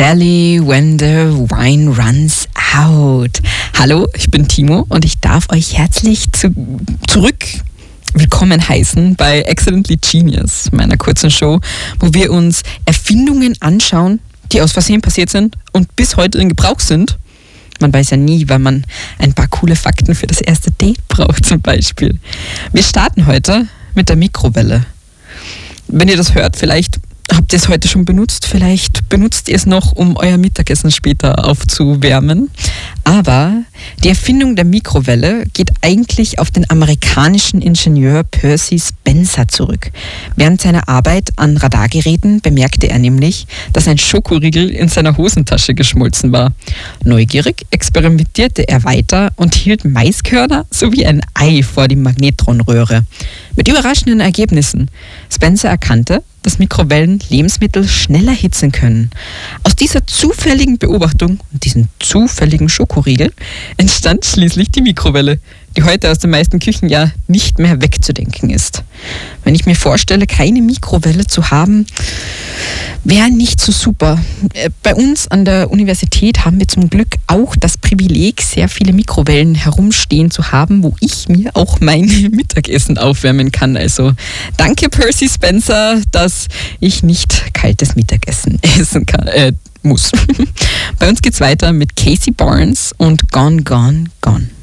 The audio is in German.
Sally when the wine runs out. Hallo, ich bin Timo und ich darf euch herzlich zurück willkommen heißen bei Excellently Genius, meiner kurzen Show, wo wir uns Erfindungen anschauen, die aus Versehen passiert sind und bis heute in Gebrauch sind. Man weiß ja nie, wann man ein paar coole Fakten für das erste Date braucht zum Beispiel. Wir starten heute mit der Mikrowelle. Wenn ihr das hört, vielleicht habt ihr es heute schon benutzt, vielleicht benutzt ihr es noch, um euer Mittagessen später aufzuwärmen. Aber die Erfindung der Mikrowelle geht eigentlich auf den amerikanischen Ingenieur Percy Spencer zurück. Während seiner Arbeit an Radargeräten bemerkte er nämlich, dass ein Schokoriegel in seiner Hosentasche geschmolzen war. Neugierig experimentierte er weiter und hielt Maiskörner sowie ein Ei vor die Magnetronröhre. Mit überraschenden Ergebnissen. Spencer erkannte, dass Mikrowellen Lebensmittel schneller erhitzen können. Aus dieser zufälligen Beobachtung und diesem zufälligen Schokoriegel entstand schließlich die Mikrowelle, die heute aus den meisten Küchen ja nicht mehr wegzudenken ist. Wenn ich mir vorstelle, keine Mikrowelle zu haben, wäre nicht so super. Bei uns an der Universität haben wir zum Glück auch das Privileg, sehr viele Mikrowellen herumstehen zu haben, wo ich mir auch mein Mittagessen aufwärmen kann. Also danke Percy Spencer, dass ich nicht kaltes Mittagessen essen muss. Bei uns geht's weiter mit Casey Barnes und Gone, Gone, Gone.